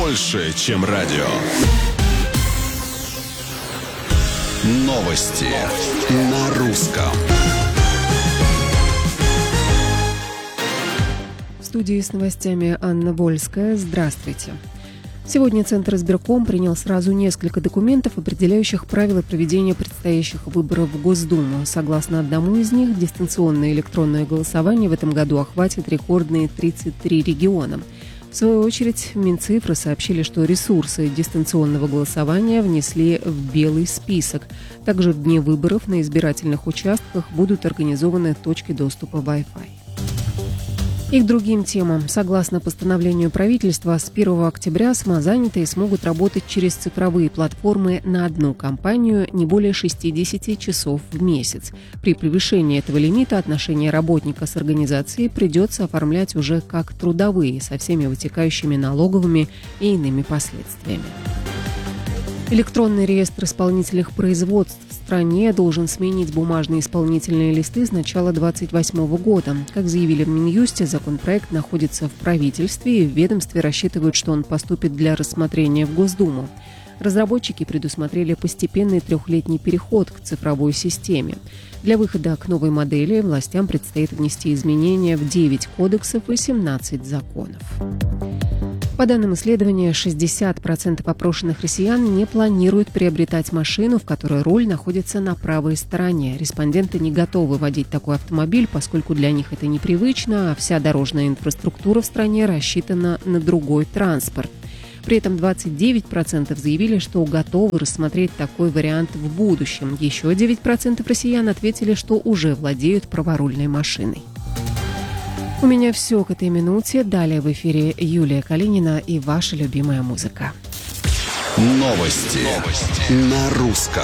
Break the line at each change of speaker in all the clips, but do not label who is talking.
больше, чем радио. Новости на русском.
В студии с новостями Анна Вольская. Здравствуйте. Сегодня Центр избирком принял сразу несколько документов, определяющих правила проведения предстоящих выборов в Госдуму. Согласно одному из них, дистанционное электронное голосование в этом году охватит рекордные 33 региона. В свою очередь, Минцифры сообщили, что ресурсы дистанционного голосования внесли в белый список. Также в дни выборов на избирательных участках будут организованы точки доступа Wi-Fi. И к другим темам. Согласно постановлению правительства, с 1 октября самозанятые смогут работать через цифровые платформы на одну компанию не более 60 часов в месяц. При превышении этого лимита отношения работника с организацией придется оформлять уже как трудовые, со всеми вытекающими налоговыми и иными последствиями. Электронный реестр исполнительных производств в стране должен сменить бумажные исполнительные листы с начала 2028 года. Как заявили в Минюсте, законопроект находится в правительстве, и в ведомстве рассчитывают, что он поступит для рассмотрения в Госдуму. Разработчики предусмотрели постепенный 3-летний переход к цифровой системе. Для выхода к новой модели властям предстоит внести изменения в 9 кодексов и 17 законов. По данным исследования, 60% опрошенных россиян не планируют приобретать машину, в которой руль находится на правой стороне. Респонденты не готовы водить такой автомобиль, поскольку для них это непривычно, а вся дорожная инфраструктура в стране рассчитана на другой транспорт. При этом 29% заявили, что готовы рассмотреть такой вариант в будущем. Еще 9% россиян ответили, что уже владеют праворульной машиной. У меня все к этой минуте. Далее в эфире Юлия Калинина и ваша любимая музыка.
Новости на русском.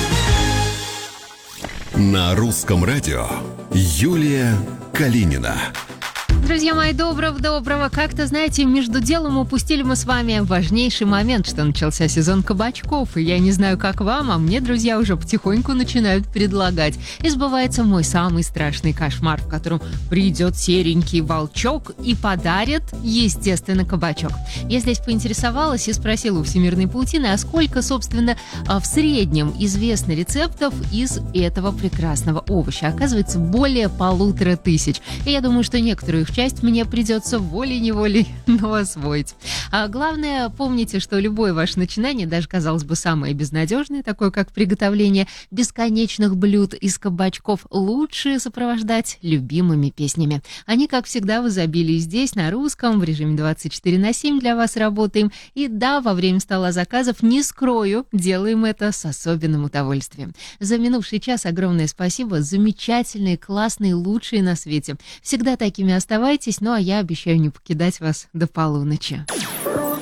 На русском радио Юлия Калинина.
Друзья мои, доброго. Как-то, знаете, между делом упустили мы с вами важнейший момент, что начался сезон кабачков. И я не знаю, как вам, а мне, друзья, уже потихоньку начинают предлагать. И сбывается мой самый страшный кошмар, в котором придет серенький волчок и подарит, естественно, кабачок. Я здесь поинтересовалась и спросила у Всемирной паутины, а сколько, собственно, в среднем известно рецептов из этого прекрасного овоща. Оказывается, более 1500. И я думаю, что некоторые их часть мне придется волей-неволей, но освоить. А главное, помните, что любое ваше начинание, даже, казалось бы, самое безнадежное, такое как приготовление бесконечных блюд из кабачков, лучше сопровождать любимыми песнями. Они, как всегда, в изобилии здесь, на русском, в режиме 24/7 для вас работаем. И да, во время стола заказов, не скрою, делаем это с особенным удовольствием. За минувший час огромное спасибо, замечательные, классные, лучшие на свете. Всегда такими оставайтесь, ну а я обещаю не покидать вас до полуночи.